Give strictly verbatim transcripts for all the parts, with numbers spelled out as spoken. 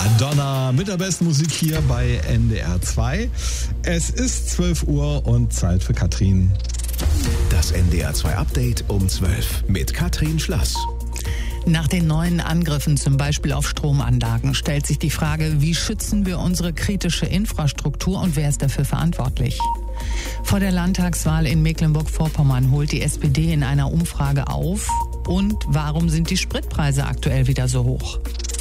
Madonna mit der besten Musik hier bei N D R zwei. Es ist zwölf Uhr und Zeit für Katrin. Das N D R zwei Update um zwölf mit Katrin Schlass. Nach den neuen Angriffen zum Beispiel auf Stromanlagen stellt sich die Frage, wie schützen wir unsere kritische Infrastruktur und wer ist dafür verantwortlich? Vor der Landtagswahl in Mecklenburg-Vorpommern holt die S P D in einer Umfrage auf. Und warum sind die Spritpreise aktuell wieder so hoch?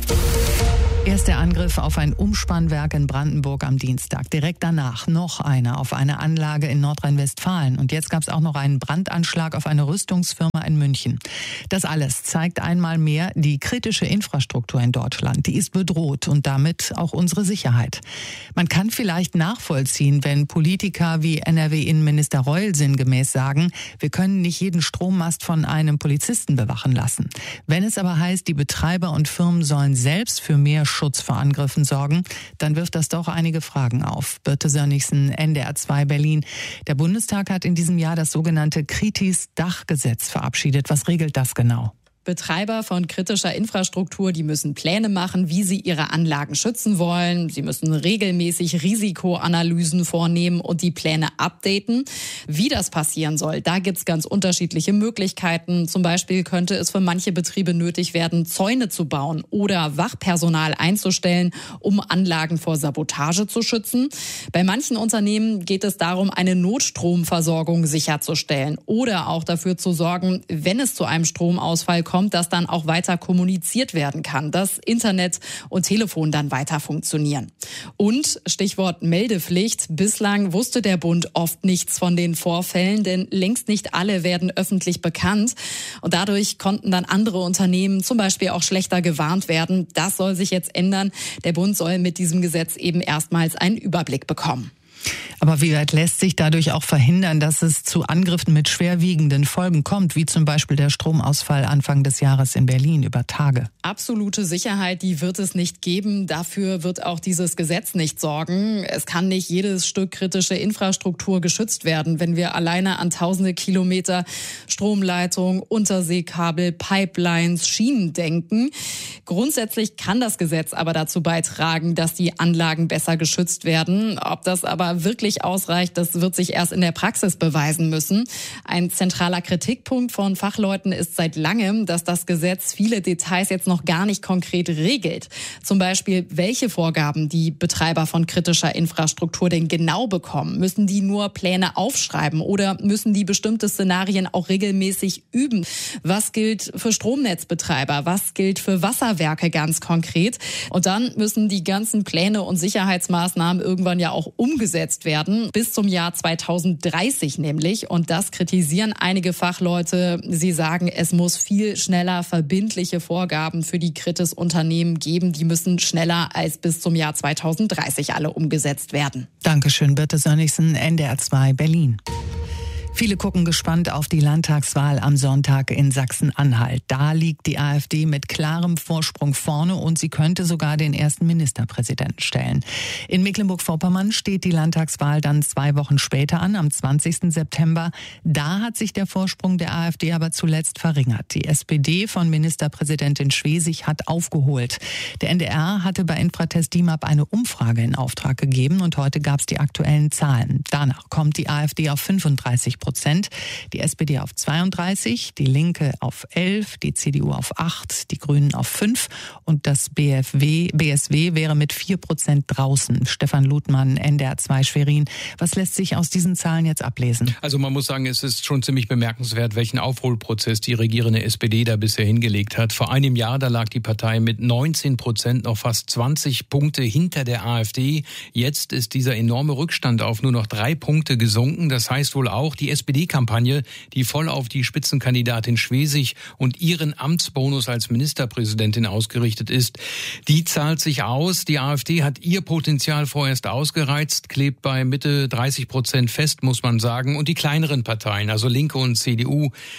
Erst der Angriff auf ein Umspannwerk in Brandenburg am Dienstag. Direkt danach noch einer auf eine Anlage in Nordrhein-Westfalen. Und jetzt gab es auch noch einen Brandanschlag auf eine Rüstungsfirma in München. Das alles zeigt einmal mehr, die kritische Infrastruktur in Deutschland, die ist bedroht und damit auch unsere Sicherheit. Man kann vielleicht nachvollziehen, wenn Politiker wie N R W-Innenminister Reul sinngemäß sagen, wir können nicht jeden Strommast von einem Polizisten bewachen lassen. Wenn es aber heißt, die Betreiber und Firmen sollen selbst für mehr Schutz vor Angriffen sorgen, dann wirft das doch einige Fragen auf. Birte Sönnigsen, N D R zwei Berlin. Der Bundestag hat in diesem Jahr das sogenannte Kritis-Dachgesetz verabschiedet. Was regelt das genau? Betreiber von kritischer Infrastruktur, die müssen Pläne machen, wie sie ihre Anlagen schützen wollen. Sie müssen regelmäßig Risikoanalysen vornehmen und die Pläne updaten. Wie das passieren soll, da gibt's ganz unterschiedliche Möglichkeiten. Zum Beispiel könnte es für manche Betriebe nötig werden, Zäune zu bauen oder Wachpersonal einzustellen, um Anlagen vor Sabotage zu schützen. Bei manchen Unternehmen geht es darum, eine Notstromversorgung sicherzustellen oder auch dafür zu sorgen, wenn es zu einem Stromausfall kommt, kommt, dass dann auch weiter kommuniziert werden kann, dass Internet und Telefon dann weiter funktionieren. Und Stichwort Meldepflicht. Bislang wusste der Bund oft nichts von den Vorfällen, denn längst nicht alle werden öffentlich bekannt. Und dadurch konnten dann andere Unternehmen zum Beispiel auch schlechter gewarnt werden. Das soll sich jetzt ändern. Der Bund soll mit diesem Gesetz eben erstmals einen Überblick bekommen. Aber wie weit lässt sich dadurch auch verhindern, dass es zu Angriffen mit schwerwiegenden Folgen kommt, wie zum Beispiel der Stromausfall Anfang des Jahres in Berlin über Tage? Absolute Sicherheit, die wird es nicht geben. Dafür wird auch dieses Gesetz nicht sorgen. Es kann nicht jedes Stück kritische Infrastruktur geschützt werden, wenn wir alleine an tausende Kilometer Stromleitung, Unterseekabel, Pipelines, Schienen denken. Grundsätzlich kann das Gesetz aber dazu beitragen, dass die Anlagen besser geschützt werden. Ob das aber wirklich ausreicht, das wird sich erst in der Praxis beweisen müssen. Ein zentraler Kritikpunkt von Fachleuten ist seit langem, dass das Gesetz viele Details jetzt noch gar nicht konkret regelt. Zum Beispiel, welche Vorgaben die Betreiber von kritischer Infrastruktur denn genau bekommen. Müssen die nur Pläne aufschreiben oder müssen die bestimmte Szenarien auch regelmäßig üben? Was gilt für Stromnetzbetreiber? Was gilt für Wasserwerke ganz konkret? Und dann müssen die ganzen Pläne und Sicherheitsmaßnahmen irgendwann ja auch umgesetzt werden, bis zum Jahr zweitausenddreißig nämlich. Und das kritisieren einige Fachleute. Sie sagen, es muss viel schneller verbindliche Vorgaben für die Kritis-Unternehmen geben. Die müssen schneller als bis zum Jahr zweitausenddreißig alle umgesetzt werden. Dankeschön, Birte Sönnigsen, N D R zwei Berlin. Viele gucken gespannt auf die Landtagswahl am Sonntag in Sachsen-Anhalt. Da liegt die AfD mit klarem Vorsprung vorne und sie könnte sogar den ersten Ministerpräsidenten stellen. In Mecklenburg-Vorpommern steht die Landtagswahl dann zwei Wochen später an, am zwanzigsten September. Da hat sich der Vorsprung der AfD aber zuletzt verringert. Die S P D von Ministerpräsidentin Schwesig hat aufgeholt. Der N D R hatte bei Infratest D I M A P eine Umfrage in Auftrag gegeben und heute gab es die aktuellen Zahlen. Danach kommt die AfD auf fünfunddreißig Prozent, die S P D auf zweiunddreißig, die Linke auf elf, die C D U auf acht, die Grünen auf fünf und das B F W, B S W wäre mit vier Prozent draußen. Stefan Ludmann, N D R zwei Schwerin. Was lässt sich aus diesen Zahlen jetzt ablesen? Also man muss sagen, es ist schon ziemlich bemerkenswert, welchen Aufholprozess die regierende S P D da bisher hingelegt hat. Vor einem Jahr, da lag die Partei mit neunzehn Prozent noch fast zwanzig Punkte hinter der AfD. Jetzt ist dieser enorme Rückstand auf nur noch drei Punkte gesunken. Das heißt wohl auch, die S P D-Kampagne, die voll auf die Spitzenkandidatin Schwesig und ihren Amtsbonus als Ministerpräsidentin ausgerichtet ist, die zahlt sich aus. Die AfD hat ihr Potenzial vorerst ausgereizt, klebt bei Mitte dreißig Prozent fest, muss man sagen. Und die kleineren Parteien, also Linke und C D U,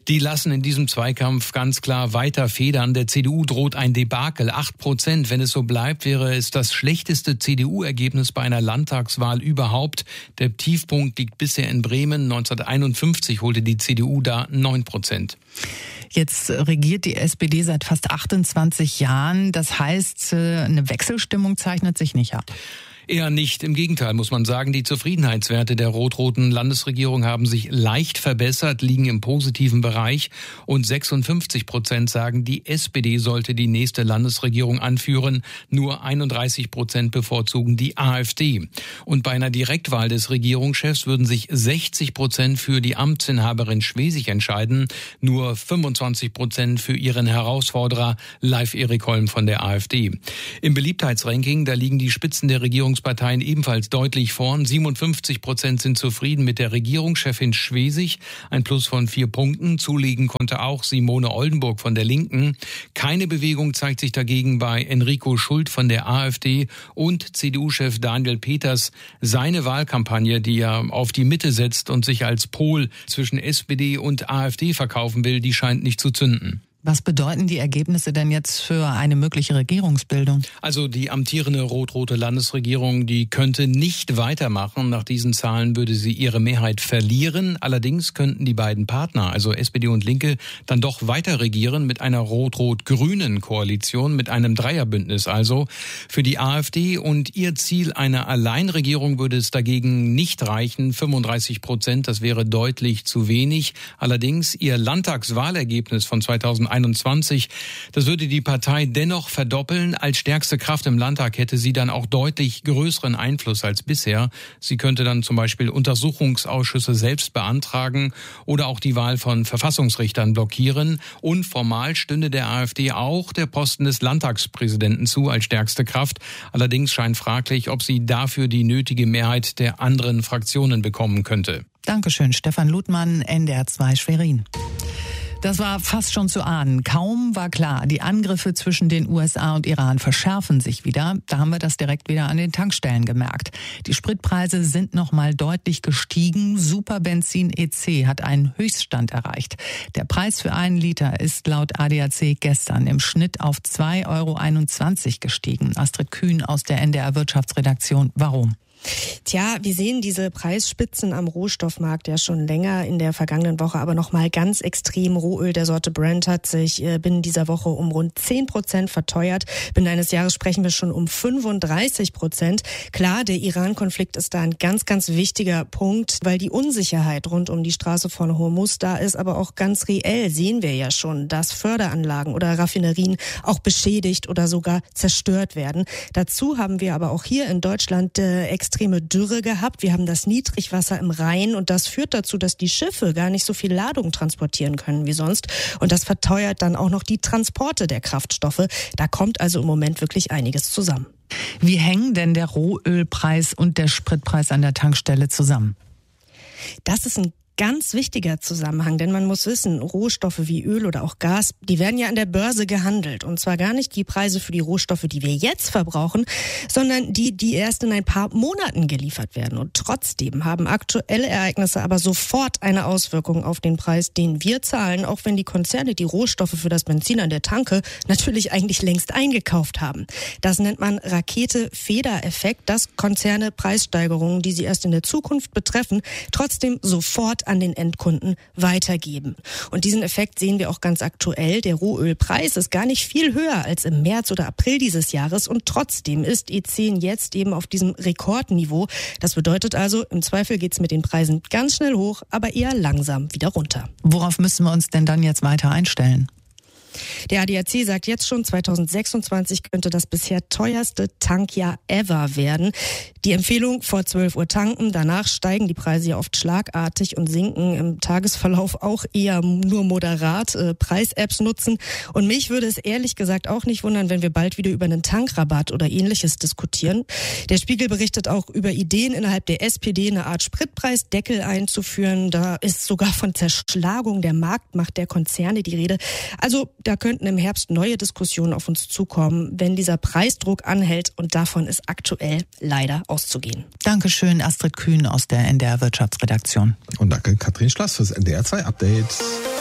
Die lassen in diesem Zweikampf ganz klar weiter federn. Der C D U droht ein Debakel. Acht Prozent. Wenn es so bleibt, wäre es das schlechteste C D U-Ergebnis bei einer Landtagswahl überhaupt. Der Tiefpunkt liegt bisher in Bremen. neunzehnhunderteinundfünfzig holte die C D U da neun Prozent. Jetzt regiert die S P D seit fast achtundzwanzig Jahren. Das heißt, eine Wechselstimmung zeichnet sich nicht ab. Eher nicht. Im Gegenteil, muss man sagen, die Zufriedenheitswerte der rot-roten Landesregierung haben sich leicht verbessert, liegen im positiven Bereich. Und sechsundfünfzig Prozent sagen, die S P D sollte die nächste Landesregierung anführen. Nur einunddreißig Prozent bevorzugen die AfD. Und bei einer Direktwahl des Regierungschefs würden sich sechzig Prozent für die Amtsinhaberin Schwesig entscheiden. Nur fünfundzwanzig Prozent für ihren Herausforderer Leif Erik Holm von der AfD. Im Beliebtheitsranking, da liegen die Spitzen der Regierung Parteien ebenfalls deutlich vorn. siebenundfünfzig Prozent sind zufrieden mit der Regierungschefin Schwesig. Ein Plus von vier Punkten. Zulegen konnte auch Simone Oldenburg von der Linken. Keine Bewegung zeigt sich dagegen bei Enrico Schult von der AfD und C D U-Chef Daniel Peters. Seine Wahlkampagne, die er auf die Mitte setzt und sich als Pol zwischen S P D und AfD verkaufen will, die scheint nicht zu zünden. Was bedeuten die Ergebnisse denn jetzt für eine mögliche Regierungsbildung? Also die amtierende rot-rote Landesregierung, die könnte nicht weitermachen. Nach diesen Zahlen würde sie ihre Mehrheit verlieren. Allerdings könnten die beiden Partner, also S P D und Linke, dann doch weiter regieren mit einer rot-rot-grünen Koalition, mit einem Dreierbündnis also. Für die AfD und ihr Ziel einer Alleinregierung würde es dagegen nicht reichen. fünfunddreißig Prozent, das wäre deutlich zu wenig. Allerdings ihr Landtagswahlergebnis von zweitausendeinundzwanzig, das würde die Partei dennoch verdoppeln. Als stärkste Kraft im Landtag hätte sie dann auch deutlich größeren Einfluss als bisher. Sie könnte dann zum Beispiel Untersuchungsausschüsse selbst beantragen oder auch die Wahl von Verfassungsrichtern blockieren. Und formal stünde der AfD auch der Posten des Landtagspräsidenten zu als stärkste Kraft. Allerdings scheint fraglich, ob sie dafür die nötige Mehrheit der anderen Fraktionen bekommen könnte. Dankeschön, Stefan Ludmann, N D R zwei Schwerin. Das war fast schon zu ahnen. Kaum war klar, die Angriffe zwischen den U S A und Iran verschärfen sich wieder. Da haben wir das direkt wieder an den Tankstellen gemerkt. Die Spritpreise sind noch mal deutlich gestiegen. Superbenzin E C hat einen Höchststand erreicht. Der Preis für einen Liter ist laut A D A C gestern im Schnitt auf zwei Euro einundzwanzig gestiegen. Astrid Kühn aus der N D R Wirtschaftsredaktion. Warum? Tja, wir sehen diese Preisspitzen am Rohstoffmarkt ja schon länger, in der vergangenen Woche aber noch mal ganz extrem. Rohöl der Sorte Brent hat sich binnen dieser Woche um rund zehn Prozent verteuert. Binnen eines Jahres sprechen wir schon um fünfunddreißig Prozent. Klar, der Iran-Konflikt ist da ein ganz, ganz wichtiger Punkt, weil die Unsicherheit rund um die Straße von Hormuz da ist. Aber auch ganz reell sehen wir ja schon, dass Förderanlagen oder Raffinerien auch beschädigt oder sogar zerstört werden. Dazu haben wir aber auch hier in Deutschland äh, extreme Dürre gehabt. Wir haben das Niedrigwasser im Rhein und das führt dazu, dass die Schiffe gar nicht so viel Ladung transportieren können wie sonst. Und das verteuert dann auch noch die Transporte der Kraftstoffe. Da kommt also im Moment wirklich einiges zusammen. Wie hängen denn der Rohölpreis und der Spritpreis an der Tankstelle zusammen? Das ist ein ganz wichtiger Zusammenhang, denn man muss wissen, Rohstoffe wie Öl oder auch Gas, die werden ja an der Börse gehandelt. Und zwar gar nicht die Preise für die Rohstoffe, die wir jetzt verbrauchen, sondern die, die erst in ein paar Monaten geliefert werden. Und trotzdem haben aktuelle Ereignisse aber sofort eine Auswirkung auf den Preis, den wir zahlen, auch wenn die Konzerne die Rohstoffe für das Benzin an der Tanke natürlich eigentlich längst eingekauft haben. Das nennt man Rakete-Feder-Effekt, dass Konzerne Preissteigerungen, die sie erst in der Zukunft betreffen, trotzdem sofort an den Endkunden weitergeben. Und diesen Effekt sehen wir auch ganz aktuell. Der Rohölpreis ist gar nicht viel höher als im März oder April dieses Jahres und trotzdem ist E zehn jetzt eben auf diesem Rekordniveau. Das bedeutet also, im Zweifel geht es mit den Preisen ganz schnell hoch, aber eher langsam wieder runter. Worauf müssen wir uns denn dann jetzt weiter einstellen? Der A D A C sagt jetzt schon, zweitausendsechsundzwanzig könnte das bisher teuerste Tankjahr ever werden. Die Empfehlung, vor zwölf Uhr tanken, danach steigen die Preise ja oft schlagartig und sinken im Tagesverlauf auch eher nur moderat. Äh, Preis-Apps nutzen. Und mich würde es ehrlich gesagt auch nicht wundern, wenn wir bald wieder über einen Tankrabatt oder Ähnliches diskutieren. Der Spiegel berichtet auch über Ideen innerhalb der S P D, eine Art Spritpreisdeckel einzuführen. Da ist sogar von Zerschlagung der Marktmacht der Konzerne die Rede. Also da könnten im Herbst neue Diskussionen auf uns zukommen, wenn dieser Preisdruck anhält. Und davon ist aktuell leider auszugehen. Dankeschön, Astrid Kühn aus der N D R Wirtschaftsredaktion. Und danke, Katrin Schlass, fürs N D R zwei Update.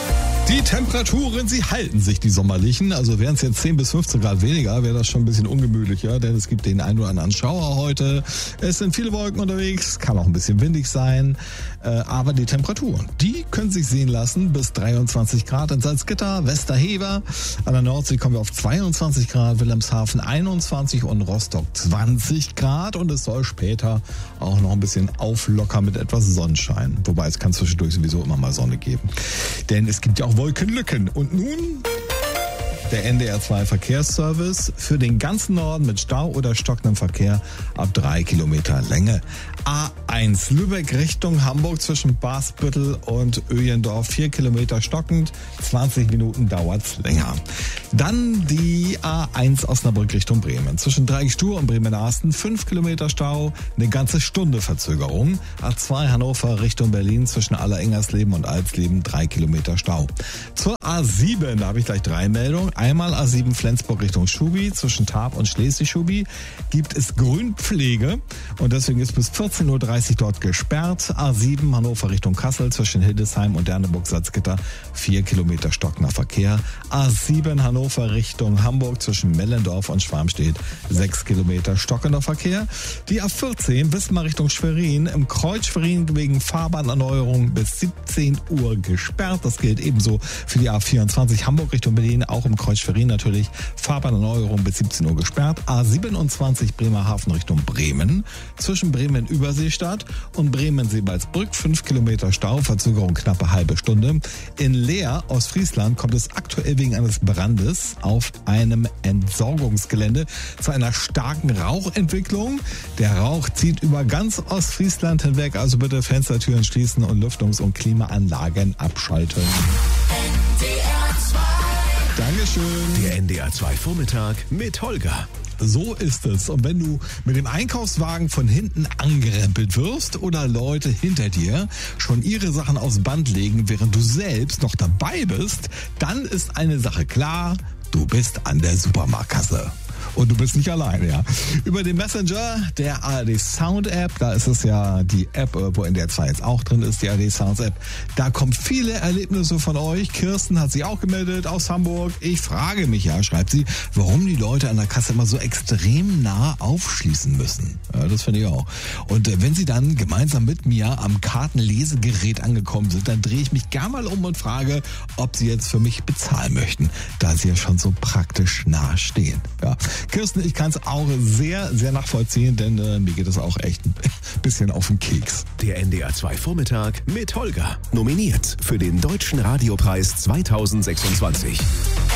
Die Temperaturen, sie halten sich, die sommerlichen. Also wären es jetzt zehn bis fünfzehn Grad weniger, wäre das schon ein bisschen ungemütlicher, denn es gibt den einen oder anderen Schauer heute. Es sind viele Wolken unterwegs, kann auch ein bisschen windig sein. Äh, aber die Temperaturen, die können sich sehen lassen. Bis dreiundzwanzig Grad in Salzgitter, Westerhever. An der Nordsee kommen wir auf zweiundzwanzig Grad, Wilhelmshaven einundzwanzig und Rostock zwanzig Grad. Und es soll später auch noch ein bisschen auflockern mit etwas Sonnenschein. Wobei es kann zwischendurch sowieso immer mal Sonne geben. Denn es gibt ja auch Wolkenlücken. Und nun der N D R zwei Verkehrsservice für den ganzen Norden mit Stau oder stockendem Verkehr ab drei Kilometer Länge. A eins Lübeck Richtung Hamburg zwischen Basbüttel und Öjendorf vier Kilometer stockend, zwanzig Minuten dauert's länger. Dann die A eins Osnabrück Richtung Bremen zwischen Dreieckstuhl und Bremen-Arsten fünf Kilometer Stau, eine ganze Stunde Verzögerung. A zwei Hannover Richtung Berlin zwischen Allerengersleben und Alsleben drei Kilometer Stau. Zur A sieben, da habe ich gleich drei Meldungen. Einmal A sieben Flensburg Richtung Schubi, zwischen Tarp und Schleswig-Schubi gibt es Grünpflege und deswegen ist bis vierzehn Uhr dreißig dort gesperrt. A sieben Hannover Richtung Kassel zwischen Hildesheim und Derneburg-Salzgitter vier Kilometer stockender Verkehr. A sieben Hannover Richtung Hamburg zwischen Mellendorf und Schwarmstedt sechs Kilometer stockender Verkehr. Die A vierzehn Wismar Richtung Schwerin im Kreuz Schwerin wegen Fahrbahnerneuerung bis siebzehn Uhr gesperrt. Das gilt ebenso für die A vierundzwanzig Hamburg Richtung Berlin, auch im Kreuz Schwerin natürlich Fahrbahnerneuerung bis siebzehn Uhr gesperrt. A siebenundzwanzig Bremerhaven Richtung Bremen zwischen Bremen-Überseestadt und Bremen-Seebaldsbrück fünf Kilometer Stau, Verzögerung knappe halbe Stunde. In Leer aus Friesland kommt es aktuell wegen eines Brandes auf einem Entsorgungsgelände zu einer starken Rauchentwicklung. Der Rauch zieht über ganz Ostfriesland hinweg, also bitte Fenstertüren schließen und Lüftungs- und Klimaanlagen abschalten. Dankeschön. Der N D R zwei Vormittag mit Holger. So ist es. Und wenn du mit dem Einkaufswagen von hinten angerempelt wirst oder Leute hinter dir schon ihre Sachen aufs Band legen, während du selbst noch dabei bist, dann ist eine Sache klar, du bist an der Supermarktkasse. Und du bist nicht alleine, ja. Über den Messenger der A R D Sound App, da ist es ja die App, wo N D R zwei jetzt auch drin ist, die A R D Sound App. Da kommen viele Erlebnisse von euch. Kirsten hat sich auch gemeldet aus Hamburg. Ich frage mich ja, schreibt sie, warum die Leute an der Kasse immer so extrem nah aufschließen müssen. Ja, das finde ich auch. Und äh, wenn sie dann gemeinsam mit mir am Kartenlesegerät angekommen sind, dann drehe ich mich gerne mal um und frage, ob sie jetzt für mich bezahlen möchten, da sie ja schon so praktisch nah stehen. Ja. Kirsten, ich kann es auch sehr, sehr nachvollziehen, denn äh, mir geht es auch echt ein bisschen auf den Keks. Der N D R zwei Vormittag mit Holger. Nominiert für den Deutschen Radiopreis zweitausendsechsundzwanzig.